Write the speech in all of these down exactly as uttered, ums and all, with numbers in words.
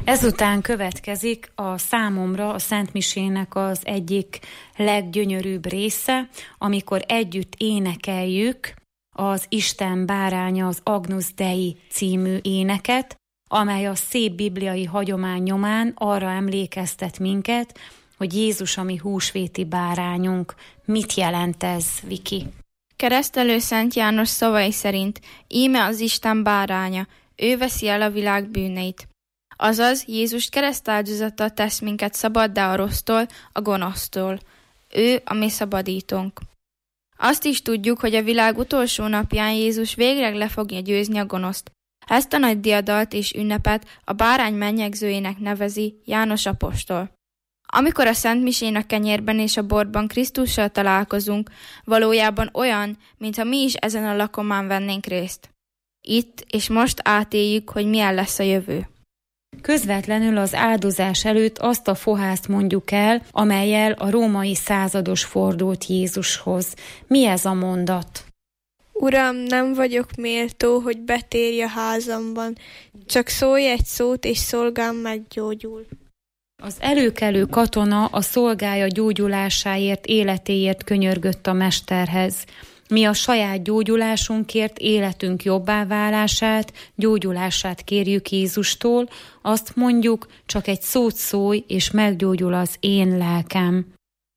Ezután következik a számomra a Szentmisének az egyik leggyönyörűbb része, amikor együtt énekeljük az Isten báránya, az Agnus Dei című éneket, amely a szép bibliai hagyomány nyomán arra emlékeztet minket, hogy Jézus a mi húsvéti bárányunk. Mit jelent ez, Viki? Keresztelő Szent János szavai szerint íme az Isten báránya, ő veszi el a világ bűneit. Azaz, Jézus keresztáldozata tesz minket szabaddá a rossztól, a gonosztól. Ő a mi szabadítónk. Azt is tudjuk, hogy a világ utolsó napján Jézus végleg le fogja győzni a gonoszt. Ezt a nagy diadalt és ünnepet a bárány mennyegzőjének nevezi János apostol. Amikor a Szentmisén a kenyérben és a borban Krisztussal találkozunk, valójában olyan, mintha mi is ezen a lakomán vennénk részt. Itt és most átéljük, hogy milyen lesz a jövő. Közvetlenül az áldozás előtt azt a fohászt mondjuk el, amellyel a római százados fordult Jézushoz. Mi ez a mondat? Uram, nem vagyok méltó, hogy betérj a házamban, csak szólj egy szót, és szolgám meggyógyul. Az előkelő katona a szolgája gyógyulásáért, életéért könyörgött a mesterhez. Mi a saját gyógyulásunkért, életünk jobbá válását, gyógyulását kérjük Jézustól, azt mondjuk, csak egy szót szólj, és meggyógyul az én lelkem.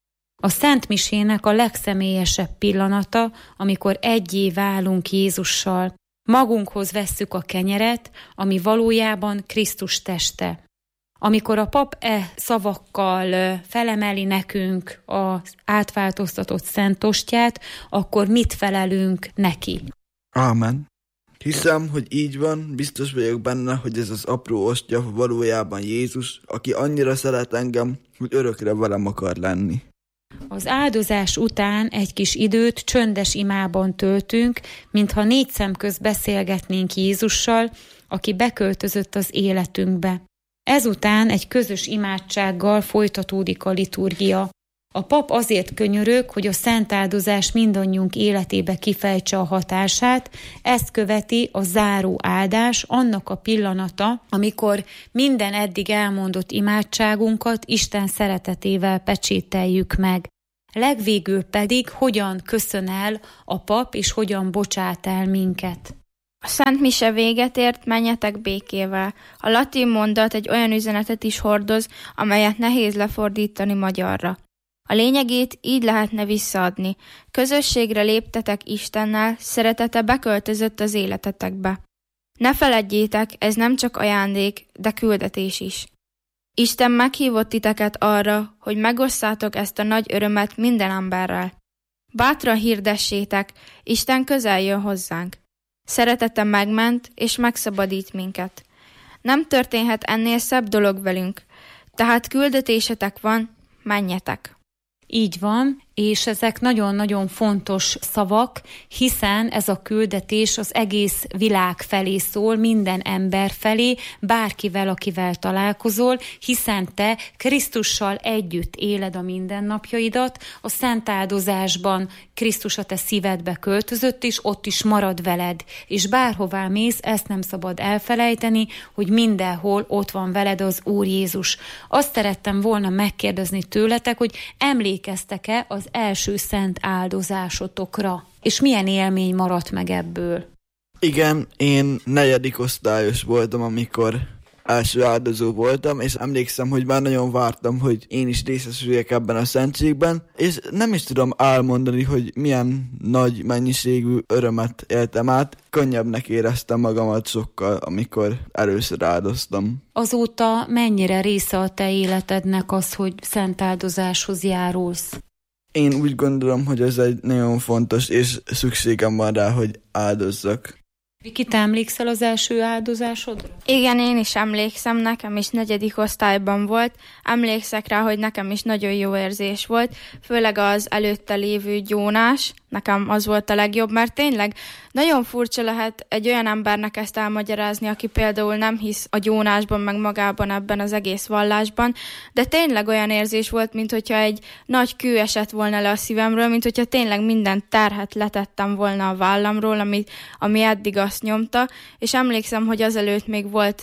A Szentmisének a legszemélyesebb pillanata, amikor egyé válunk Jézussal. Magunkhoz vesszük a kenyeret, ami valójában Krisztus teste. Amikor a pap e szavakkal felemeli nekünk az átváltoztatott szent ostját, akkor mit felelünk neki? Ámen. Hiszem, hogy így van, biztos vagyok benne, hogy ez az apró ostya valójában Jézus, aki annyira szeret engem, hogy örökre velem akar lenni. Az áldozás után egy kis időt csöndes imában töltünk, mintha négy szem közt beszélgetnénk Jézussal, aki beköltözött az életünkbe. Ezután egy közös imádsággal folytatódik a liturgia. A pap azért könyörög, hogy a szent áldozás mindannyiunk életébe kifejtse a hatását, ezt követi a záró áldás, annak a pillanata, amikor minden eddig elmondott imádságunkat Isten szeretetével pecsételjük meg. Legvégül pedig hogyan köszön el a pap, és hogyan bocsát el minket. A Szent Mise véget ért, menjetek békével. A latin mondat egy olyan üzenetet is hordoz, amelyet nehéz lefordítani magyarra. A lényegét így lehetne visszaadni. Közösségre léptetek Istennel, szeretete beköltözött az életetekbe. Ne feledjétek, ez nem csak ajándék, de küldetés is. Isten meghívott titeket arra, hogy megosszátok ezt a nagy örömet minden emberrel. Bátran hirdessétek, Isten közel jön hozzánk. Szeretete megment és megszabadít minket. Nem történhet ennél szebb dolog velünk, tehát küldetésetek van, menjetek. Így van, és ezek nagyon-nagyon fontos szavak, hiszen ez a küldetés az egész világ felé szól, minden ember felé, bárkivel, akivel találkozol, hiszen te Krisztussal együtt éled a mindennapjaidat, a szent áldozásban Krisztus a te szívedbe költözött, és ott is marad veled, és bárhová mész, ezt nem szabad elfelejteni, hogy mindenhol ott van veled az Úr Jézus. Azt szerettem volna megkérdezni tőletek, hogy emlékeztek-e az első szent áldozásotokra, és milyen élmény maradt meg ebből? Igen, én negyedik osztályos voltam, amikor első áldozó voltam, és emlékszem, hogy már nagyon vártam, hogy én is részesüljek ebben a szentségben, és nem is tudom elmondani, hogy milyen nagy mennyiségű örömet éltem át. Könnyebbnek éreztem magamat sokkal, amikor először áldoztam. Azóta mennyire része a te életednek az, hogy szent áldozáshoz járulsz? Én úgy gondolom, hogy ez egy nagyon fontos, és szükségem van rá, hogy áldozzak. Viki, te emlékszel az első áldozásodra? Igen, én is emlékszem, nekem is negyedik osztályban volt. Emlékszek rá, hogy nekem is nagyon jó érzés volt, főleg az előtte lévő gyónás, nekem az volt a legjobb, mert tényleg nagyon furcsa lehet egy olyan embernek ezt elmagyarázni, aki például nem hisz a gyónásban, meg magában ebben az egész vallásban, de tényleg olyan érzés volt, mint hogyha egy nagy kő esett volna le a szívemről, mint hogyha tényleg minden terhet letettem volna a vállamról, ami, ami eddig azt nyomta, és emlékszem, hogy azelőtt még volt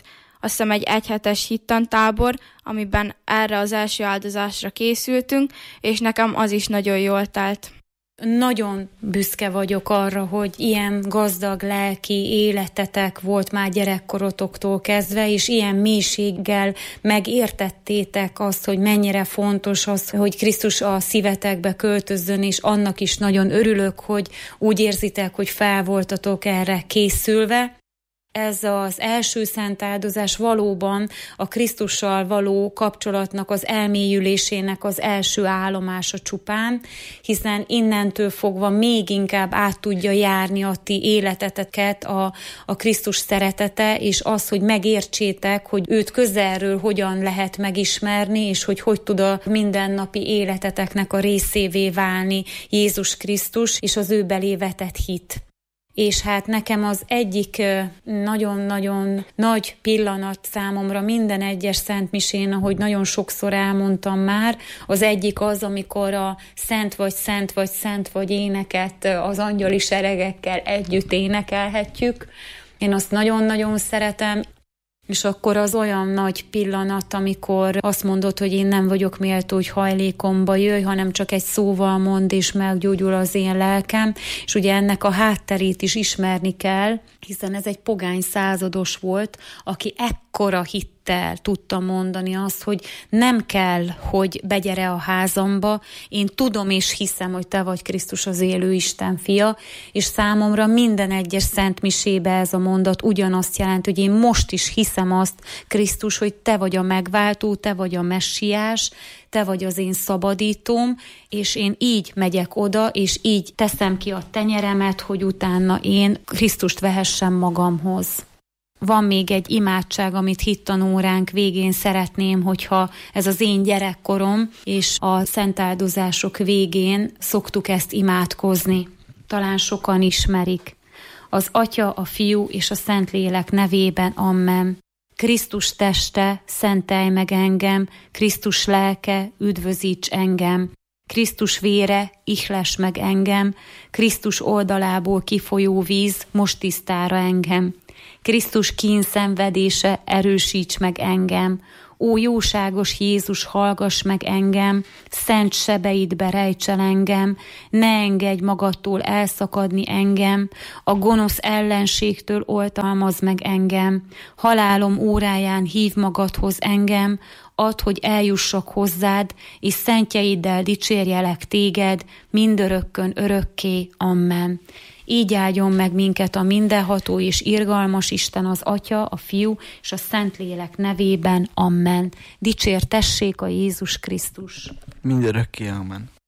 azt hiszem egy egyhetes hittantábor, amiben erre az első áldozásra készültünk, és nekem az is nagyon jól telt. Nagyon büszke vagyok arra, hogy ilyen gazdag lelki életetek volt már gyerekkorotoktól kezdve, és ilyen mélységgel megértettétek azt, hogy mennyire fontos az, hogy Krisztus a szívetekbe költözzön, és annak is nagyon örülök, hogy úgy érzitek, hogy fel voltatok erre készülve. Ez az első szent áldozás valóban a Krisztussal való kapcsolatnak az elmélyülésének az első állomása csupán, hiszen innentől fogva még inkább át tudja járni a ti életeteket a, a Krisztus szeretete, és az, hogy megértsétek, hogy őt közelről hogyan lehet megismerni, és hogy hogy tud a mindennapi életeteknek a részévé válni Jézus Krisztus, és az ő belé vetett hit. És hát nekem az egyik nagyon-nagyon nagy pillanat számomra minden egyes szentmisén, ahogy nagyon sokszor elmondtam már, az egyik az, amikor a Szent vagy, Szent vagy, Szent vagy éneket az angyali seregekkel együtt énekelhetjük. Én azt nagyon-nagyon szeretem. És akkor az olyan nagy pillanat, amikor azt mondod, hogy én nem vagyok méltó, hogy hajlékomba jöjj, hanem csak egy szóval mond, és meggyógyul az én lelkem. És ugye ennek a hátterét is ismerni kell, hiszen ez egy pogány százados volt, aki ekkora hittel tudta mondani azt, hogy nem kell, hogy begyere a házamba, én tudom és hiszem, hogy te vagy Krisztus az élő Isten fia, és számomra minden egyes szentmisébe ez a mondat ugyanazt jelent, hogy én most is hiszem azt, Krisztus, hogy te vagy a megváltó, te vagy a messiás, te vagy az én szabadítóm, és én így megyek oda, és így teszem ki a tenyeremet, hogy utána én Krisztust vehessem magamhoz. Van még egy imádság, amit hittanóránk végén szeretném, hogyha ez az én gyerekkorom, és a szentáldozások végén szoktuk ezt imádkozni. Talán sokan ismerik. Az Atya, a Fiú és a Szentlélek nevében, amen. Krisztus teste, szentelj meg engem, Krisztus lelke, üdvözíts engem. Krisztus vére, ihless meg engem, Krisztus oldalából kifolyó víz, most tisztára engem. Krisztus kínszenvedése, erősíts meg engem. Ó jóságos Jézus, hallgass meg engem, szent sebeidbe rejts el engem, ne engedj magadtól elszakadni engem, a gonosz ellenségtől oltalmazz meg engem, halálom óráján hív magadhoz engem, add, hogy eljussak hozzád, és szentjeiddel dicsérjelek téged, mindörökkön örökké, amen. Így áldjon meg minket a mindenható és irgalmas Isten, az Atya, a Fiú és a Szentlélek nevében, amen. Dicsértessék a Jézus Krisztus. Mindörökké, amen.